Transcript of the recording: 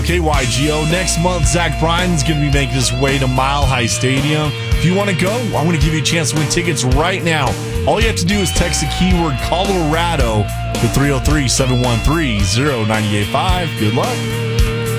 KYGO. Next month, Zach Bryan's going to be making his way to Mile High Stadium. If you want to go, I'm going to give you a chance to win tickets right now. All you have to do is text the keyword Colorado to 303-713-0985. Good luck.